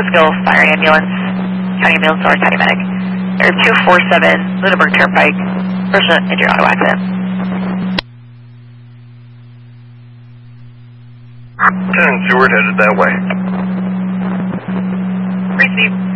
Catskill Fire Ambulance, County Ambulance, or County Medic. Air 247, Lunenburg Turnpike, person injured auto accident. 10 Seward headed that way. Receive.